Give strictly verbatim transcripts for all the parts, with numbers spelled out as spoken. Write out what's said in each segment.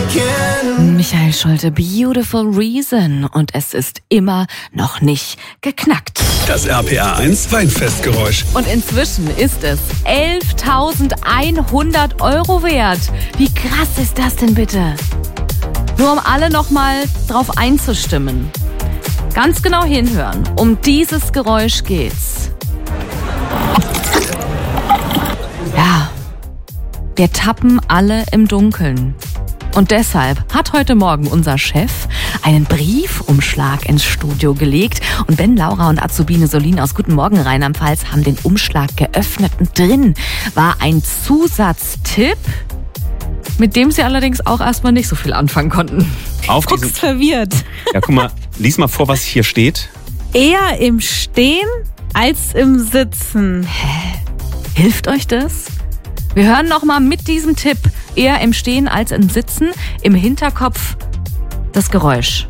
Michael Schulte, Beautiful Reason. Und es ist immer noch nicht geknackt. Das R P R eins Weinfestgeräusch. Und inzwischen ist es elftausendeinhundert Euro wert. Wie krass ist das denn bitte? Nur um alle nochmal drauf einzustimmen. Ganz genau hinhören. Um dieses Geräusch geht's. Ja, wir tappen alle im Dunkeln. Und deshalb hat heute Morgen unser Chef einen Briefumschlag ins Studio gelegt. Und Ben, Laura und Azubine Solin aus Guten Morgen Rheinland-Pfalz haben den Umschlag geöffnet. Und drin war ein Zusatztipp, mit dem sie allerdings auch erstmal nicht so viel anfangen konnten. Auf Guckst diesen, verwirrt. ja, guck mal, lies mal vor, was hier steht. Eher im Stehen als im Sitzen. Hä? Hilft euch das? Wir hören nochmal mit diesem Tipp, eher im Stehen als im Sitzen, im Hinterkopf das Geräusch.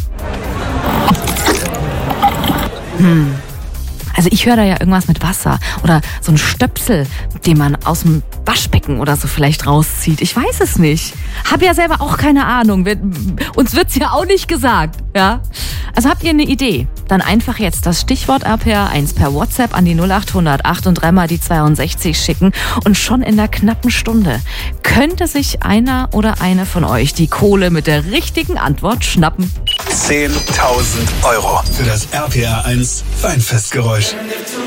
Hm. Also ich höre da ja irgendwas mit Wasser oder so ein Stöpsel, den man aus dem Waschbecken oder so vielleicht rauszieht. Ich weiß es nicht. Hab ja selber auch keine Ahnung. Wir, uns wird's ja auch nicht gesagt, ja? Also habt ihr eine Idee? Dann einfach jetzt das Stichwort R P R eins per WhatsApp an die null acht hundert acht und dreimal die zweiundsechzig schicken und schon in der knappen Stunde könnte sich einer oder eine von euch die Kohle mit der richtigen Antwort schnappen. zehntausend Euro für das R P R eins Weinfestgeräusch.